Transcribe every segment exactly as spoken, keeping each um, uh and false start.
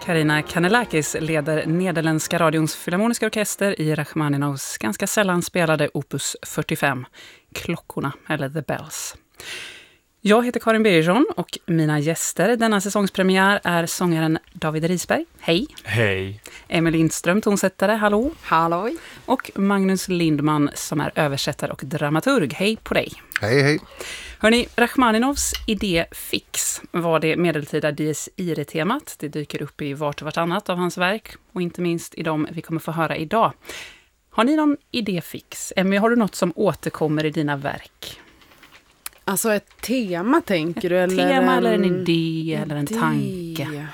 Karina Kanellakis leder Nederländska radions filharmoniska orkester i Rachmaninows ganska sällan spelade opus fyrtiofem, Klockorna eller The Bells. Jag heter Karin Birgersson och mina gäster denna säsongspremiär är sångaren David Risberg. Hej! Hej! Emil Lindström, tonsättare. Hallå! Halloj! Och Magnus Lindman som är översättare och dramaturg. Hej på dig! Hej, hej! Hörrni, Rachmaninows idé fix var det medeltida Dies Irae-temat. Det dyker upp i vart och vartannat av hans verk och inte minst i dem vi kommer få höra idag. Har ni någon idé fix? Emmy, har du något som återkommer i dina verk? Alltså ett tema tänker du? Ett eller tema en, eller en idé en eller en idé. tanke?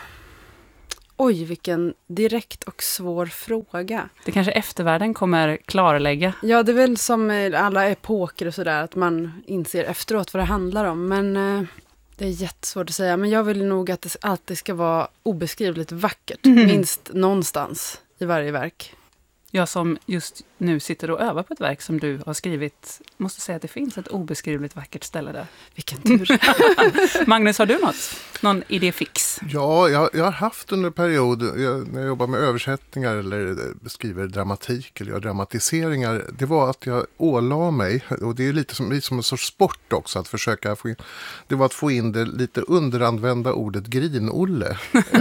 Oj, vilken direkt och svår fråga. Det kanske eftervärlden kommer klarlägga. Ja, det är väl som alla epoker och sådär, att man inser efteråt vad det handlar om. Men eh, det är jättesvårt att säga. Men jag vill nog att det alltid ska vara obeskrivligt vackert. Mm. Minst någonstans i varje verk. Jag som just nu sitter och övar på ett verk som du har skrivit måste säga att det finns ett obeskrivligt vackert ställe där. Vilken tur. Magnus, har du något? Någon idé fix? Ja, jag, jag har haft under en period jag, när jag jobbar med översättningar eller skriver dramatik eller gör dramatiseringar. Det var att jag ålade mig, och det är lite som, lite som en sorts sport också att försöka få in, det var att få in det lite underanvända ordet grinolle.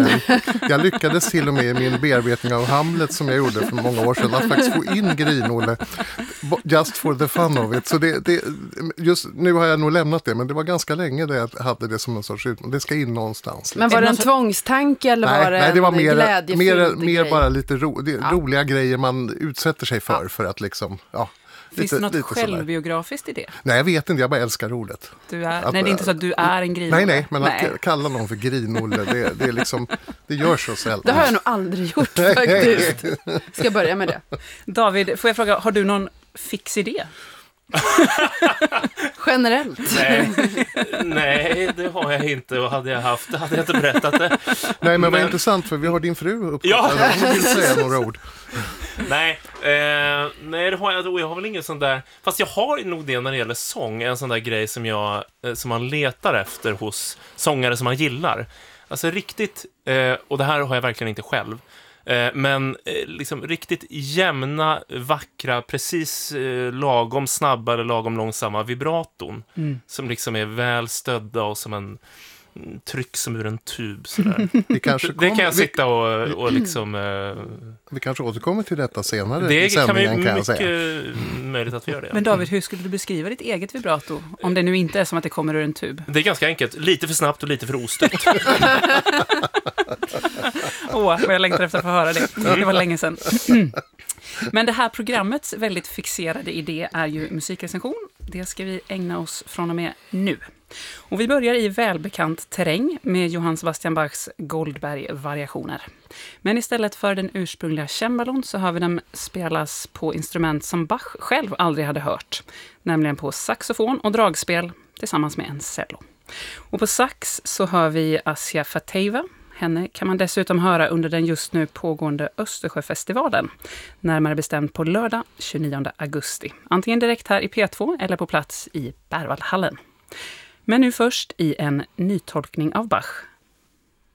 Jag lyckades till och med i min bearbetning av Hamlet som jag gjorde för många år sedan att faktiskt få in grinolle just for the fun of it. Så det, det, just nu har jag nog lämnat det, men det var ganska länge där jag hade det som en sorts utmaning. Det ska in någonstans. Men var det en tvångstanke eller nej, var det nej, det var en mer, glädjefylld mer, mer grej? bara lite ro, det, Ja. roliga grejer man utsätter sig för Ja. för att liksom, ja. Finns Lite, det något lite självbiografiskt i det? Nej, jag vet inte, jag bara älskar ordet. Du är, Att, nej, det är inte så att du är en grinolle. Nej, nej, men nej. att kalla någon för grinolle, det, det är liksom, det gör så sällan. Det har jag nog aldrig gjort faktiskt. Ska jag börja med det? David, får jag fråga, har du någon fix idé? Generellt? Nej, nej, det har jag inte. Och hade jag haft det hade jag inte berättat det. Nej, men, men vad intressant, för vi har din fru uppkopplad. Ja. Hon vill säga några ord. Nej, eh, nej, det har jag, jag har väl ingen sån där. Fast jag har nog det när det gäller sång. En sån där grej som, jag, eh, som man letar efter hos sångare som man gillar. Alltså riktigt, eh, och det här har jag verkligen inte själv. Men liksom riktigt jämna, vackra, precis lagom snabba eller lagom långsamma vibraton. Mm. Som liksom är väl stödda och som en tryck som ur en tub. Sådär. Vi kanske kom, det kan jag sitta och, och liksom... Vi kanske återkommer till detta senare det i sändningen, kan, kan jag mycket säga. Möjligt att vi gör det. Men David, hur skulle du beskriva ditt eget vibrato? Om det nu inte är som att det kommer ur en tub. Det är ganska enkelt. Lite för snabbt och lite för ostört. Åh, vad jag längtar efter att få höra det. Det var länge sedan. Men det här programmets väldigt fixerade idé är ju musikrecension. Det ska vi ägna oss från och med nu. Och vi börjar i välbekant terräng med Johann Sebastian Bachs Goldberg-variationer. Men istället för den ursprungliga cembalon så har vi den spelas på instrument som Bach själv aldrig hade hört. Nämligen på saxofon och dragspel tillsammans med en cello. Och på sax så hör vi Asja Fateva. Henne kan man dessutom höra under den just nu pågående Östersjöfestivalen. Närmare bestämt på lördag tjugonionde augusti. Antingen direkt här i P två eller på plats i Berwaldhallen. Men nu först i en nytolkning av Bach